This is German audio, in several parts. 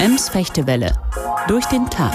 Ems Fechtewelle. Durch den Tag.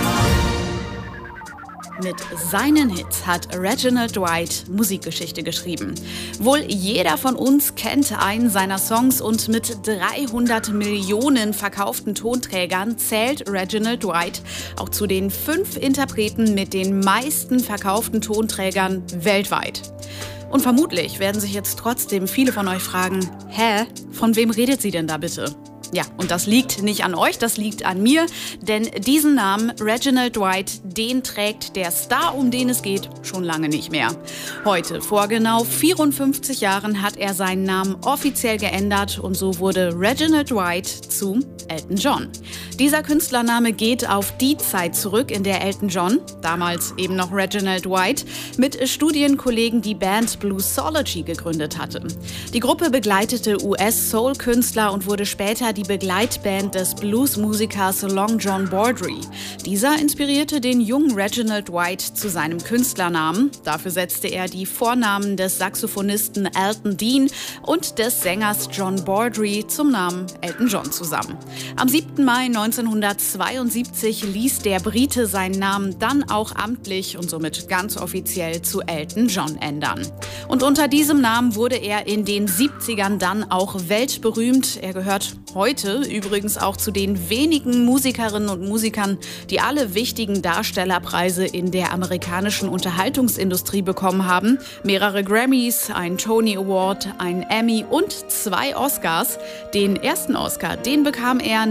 Mit seinen Hits hat Reginald Dwight Musikgeschichte geschrieben. Wohl jeder von uns kennt einen seiner Songs und mit 300 Millionen verkauften Tonträgern zählt Reginald Dwight auch zu den 5 Interpreten mit den meisten verkauften Tonträgern weltweit. Und vermutlich werden sich jetzt trotzdem viele von euch fragen, von wem redet sie denn da bitte? Ja, und das liegt nicht an euch, das liegt an mir, denn diesen Namen Reginald Dwight, den trägt der Star, um den es geht, schon lange nicht mehr. Heute, vor genau 54 Jahren, hat er seinen Namen offiziell geändert und so wurde Reginald Dwight zu Elton John. Dieser Künstlername geht auf die Zeit zurück, in der Elton John, damals eben noch Reginald Dwight, mit Studienkollegen die Band Bluesology gegründet hatte. Die Gruppe begleitete US-Soul-Künstler und wurde später die Begleitband des Bluesmusikers Long John Baldry. Dieser inspirierte den jungen Reginald Dwight zu seinem Künstlernamen. Dafür setzte er die Vornamen des Saxophonisten Elton Dean und des Sängers John Baldry zum Namen Elton John zusammen. Am 7. Mai 1972 ließ der Brite seinen Namen dann auch amtlich und somit ganz offiziell zu Elton John ändern. Und unter diesem Namen wurde er in den 70ern dann auch weltberühmt. Er gehört heute übrigens auch zu den wenigen Musikerinnen und Musikern, die alle wichtigen Darstellerpreise in der amerikanischen Unterhaltungsindustrie bekommen haben. Mehrere Grammys, ein Tony Award, ein Emmy und 2 Oscars. Den ersten Oscar, den bekam er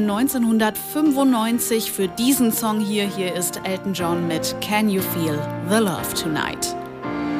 1995 für diesen Song hier. Hier ist Elton John mit Can You Feel the Love Tonight?